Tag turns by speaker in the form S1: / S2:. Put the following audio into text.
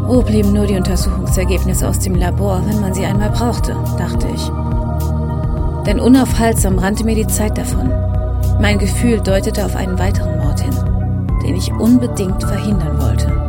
S1: Wo blieben nur die Untersuchungsergebnisse aus dem Labor, wenn man sie einmal brauchte, dachte ich. Denn unaufhaltsam rannte mir die Zeit davon. Mein Gefühl deutete auf einen weiteren Mord hin, den ich unbedingt verhindern wollte.